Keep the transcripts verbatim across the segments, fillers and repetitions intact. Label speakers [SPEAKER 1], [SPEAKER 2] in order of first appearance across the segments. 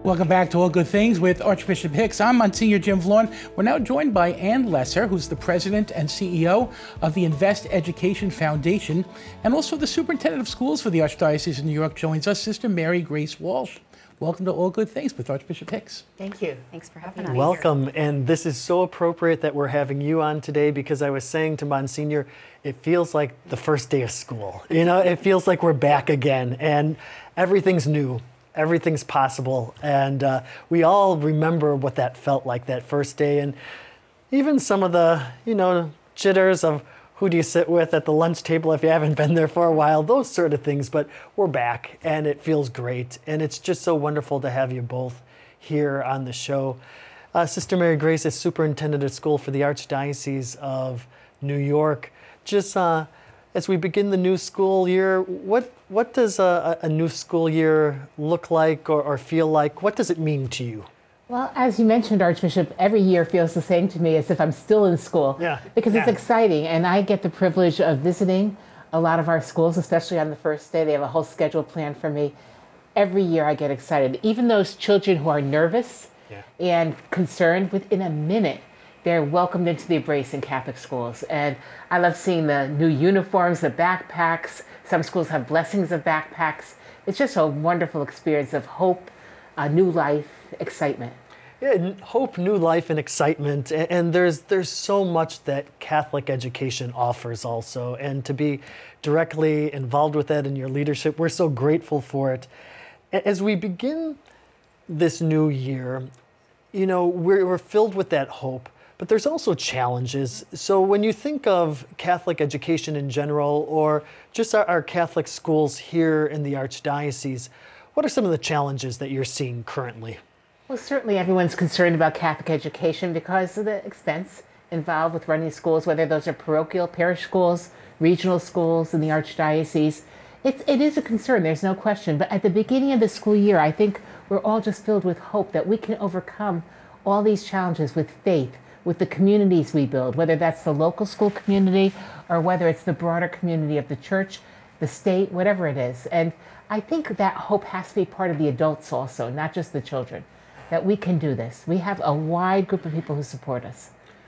[SPEAKER 1] Welcome back to All Good Things with Archbishop Hicks. I'm Monsignor Jim Vaughn. We're now joined by Ann Lesser, who's the president and C E O of the Invest Education Foundation, and also the superintendent of schools for the Archdiocese of New York. Joins us Sister Mary Grace Walsh. Welcome to All Good Things with Archbishop Hicks.
[SPEAKER 2] Thank you. Thanks for having us.
[SPEAKER 3] Welcome, and this is so appropriate that we're having you on today, because I was saying to Monsignor, it feels like the first day of school. You know, it feels like we're back again, and everything's new. Everything's possible, and uh, we all remember what that felt like that first day, and even some of the, you know, jitters of who do you sit with at the lunch table if you haven't been there for a while, those sort of things. But we're back, and it feels great, and it's just so wonderful to have you both here on the show. Uh, Sister Mary Grace is superintendent at school for the Archdiocese of New York. Just uh, as we begin the new school year, what what does a, a new school year look like or, or feel like? What does it mean to you?
[SPEAKER 2] Well, as you mentioned, Archbishop, every year feels the same to me, as if I'm still in school.
[SPEAKER 3] Yeah.
[SPEAKER 2] Because
[SPEAKER 3] yeah.
[SPEAKER 2] it's exciting, and I get the privilege of visiting a lot of our schools, especially on the first day. They have a whole schedule planned for me. Every year I get excited. Even those children who are nervous yeah. and concerned, within a minute, they're welcomed into the embrace in Catholic schools. And I love seeing the new uniforms, the backpacks. Some schools have blessings of backpacks. It's just a wonderful experience of hope, uh, new life, excitement.
[SPEAKER 3] Yeah, hope, new life, and excitement. And, and there's there's so much that Catholic education offers also. And to be directly involved with that in your leadership, we're so grateful for it. As we begin this new year, you know, we're, we're filled with that hope. But there's also challenges. So when you think of Catholic education in general, or just our, our Catholic schools here in the Archdiocese, what are some of the challenges that you're seeing currently?
[SPEAKER 2] Well, certainly everyone's concerned about Catholic education because of the expense involved with running schools, whether those are parochial, parish schools, regional schools in the Archdiocese. It's, it is a concern, there's no question. But at the beginning of the school year, I think we're all just filled with hope that we can overcome all these challenges with faith, with the communities we build, whether that's the local school community or whether it's the broader community of the church, the state, whatever it is. And I think that hope has to be part of the adults also, not just the children, that we can do this. We have a wide group of people who support us.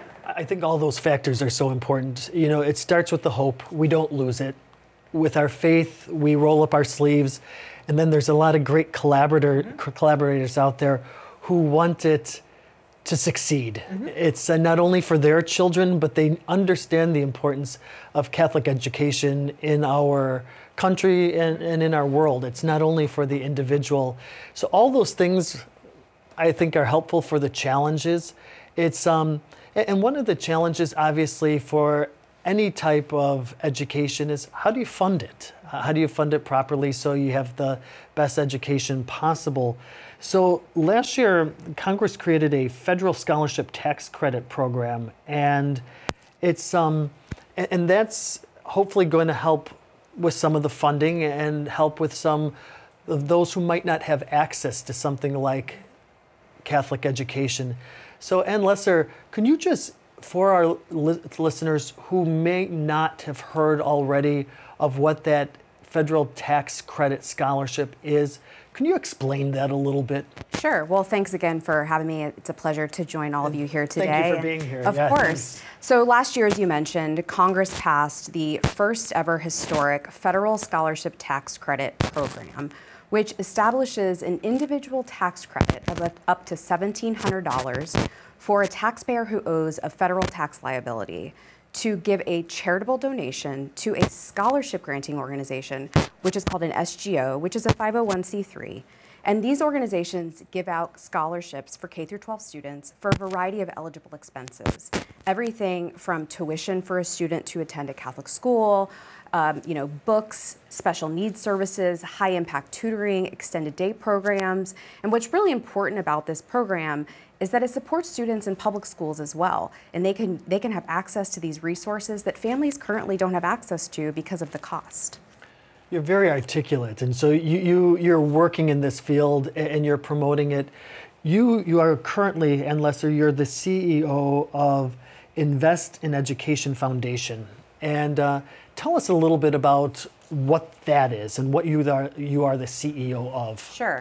[SPEAKER 3] I think all those factors are so important. You know, it starts with the hope. We don't lose it. With our faith, we roll up our sleeves. And then there's a lot of great collaborator, mm-hmm. collaborators out there who want it to succeed. Mm-hmm. It's uh, not only for their children, but they understand the importance of Catholic education in our country and, and in our world. It's not only for the individual. So all those things, I think, are helpful for the challenges. It's um, and one of the challenges, obviously, for any type of education is, how do you fund it? How do you fund it properly so you have the best education possible? So last year, Congress created a federal scholarship tax credit program, and it's um, and that's hopefully going to help with some of the funding and help with some of those who might not have access to something like Catholic education. So Ann Lesser, can you just, for our li- listeners who may not have heard already of what that federal tax credit scholarship is, can you explain that a little bit?
[SPEAKER 4] Sure. Well, thanks again for having me. It's a pleasure to join all of you here today.
[SPEAKER 3] Thank you for being here.
[SPEAKER 4] Of
[SPEAKER 3] yeah,
[SPEAKER 4] course.
[SPEAKER 3] Thanks.
[SPEAKER 4] So last year, as you mentioned, Congress passed the first ever historic federal scholarship tax credit program, which establishes an individual tax credit of up to seventeen hundred dollars for a taxpayer who owes a federal tax liability to give a charitable donation to a scholarship granting organization, which is called an S G O, which is a five oh one c three. And these organizations give out scholarships for K through twelve students for a variety of eligible expenses. Everything from tuition for a student to attend a Catholic school, um, you know, books, special needs services, high impact tutoring, extended day programs. And what's really important about this program is that it supports students in public schools as well. And they can, they can have access to these resources that families currently don't have access to because of the cost.
[SPEAKER 3] You're very articulate, and so you, you, you're working in this field and you're promoting it. You, you are currently, Ann Lesser, you're the C E O of Invest in Education Foundation. And uh, tell us a little bit about what that is and what you are, you are the C E O of.
[SPEAKER 4] Sure.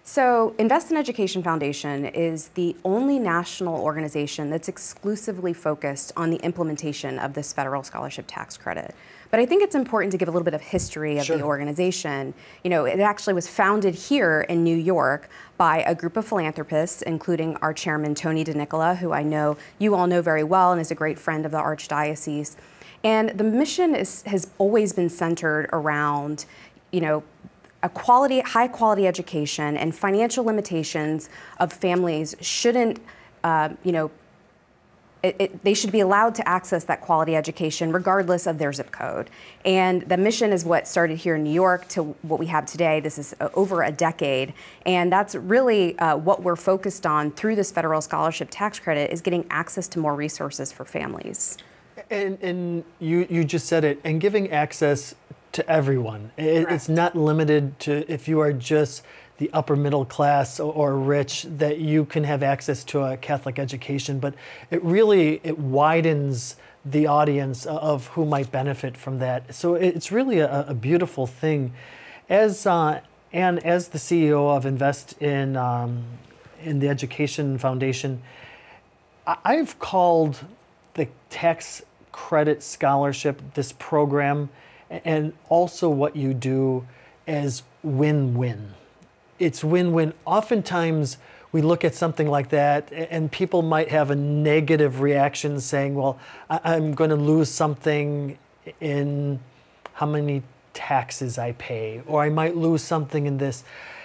[SPEAKER 4] So, Invest in Education Foundation is the only national organization that's exclusively focused on the implementation of this federal scholarship tax credit. But I think it's important to give a little bit of history of
[SPEAKER 3] Sure.
[SPEAKER 4] the organization. You know, it actually was founded here in New York by a group of philanthropists, including our chairman, Tony DeNicola, who I know you all know very well and is a great friend of the Archdiocese. And the mission is, has always been centered around, you know, a quality, high quality education, and financial limitations of families shouldn't, uh, you know, it, it, they should be allowed to access that quality education regardless of their zip code. And the mission is what started here in New York to what we have today. This is uh, over a decade. And that's really uh, what we're focused on through this federal scholarship tax credit, is getting access to more resources for families.
[SPEAKER 3] And, and you, you just said it, and giving access to everyone. It, it's not limited to if you are just the upper middle class or, or rich, that you can have access to a Catholic education, but it really, it widens the audience of who might benefit from that. So it's really a, a beautiful thing. As uh, and as the C E O of Invest in um, in the Education Foundation, I- I've called the tax credit scholarship, this program, and also what you do, as win-win. It's win-win. Oftentimes we look at something like that and people might have a negative reaction saying, well, I'm going to lose something in how many taxes I pay, or I might lose something in this.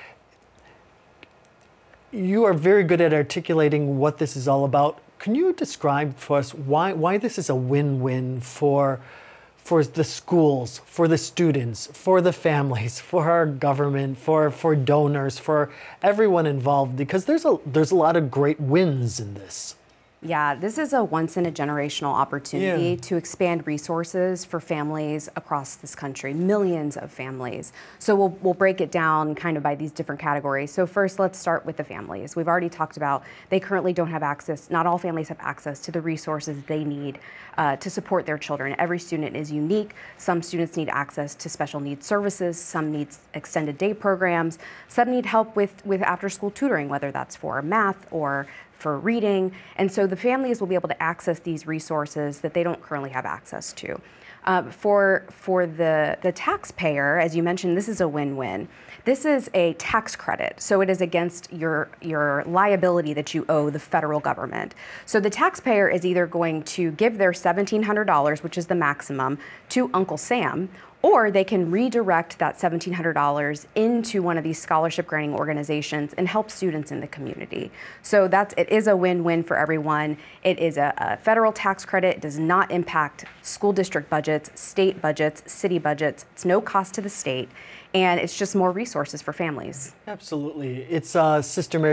[SPEAKER 3] You are very good at articulating what this is all about. Can you describe for us why, why this is a win-win for for the schools, for the students, for the families, for our government, for, for donors, for everyone involved? Because there's a, there's a lot of great wins in this.
[SPEAKER 4] Yeah, this is a once in a generational opportunity
[SPEAKER 3] Yeah.
[SPEAKER 4] to expand resources for families across this country, millions of families. So we'll, we'll break it down kind of by these different categories. So first, let's start with the families. We've already talked about they currently don't have access, not all families have access to the resources they need uh, to support their children. Every student is unique. Some students need access to special needs services, some need extended day programs, some need help with, with after school tutoring, whether that's for math or for reading. And so the families will be able to access these resources that they don't currently have access to. Uh, for for the, the taxpayer, as you mentioned, this is a win-win. This is a tax credit, so it is against your, your liability that you owe the federal government. So the taxpayer is either going to give their seventeen hundred dollars, which is the maximum, to Uncle Sam, or they can redirect that seventeen hundred dollars into one of these scholarship granting organizations and help students in the community. So that's, it is a win-win for everyone. It is a, a federal tax credit. It does not impact school district budgets, state budgets, city budgets. It's no cost to the state, and it's just more resources for families.
[SPEAKER 3] Absolutely. It's uh, Sister Mary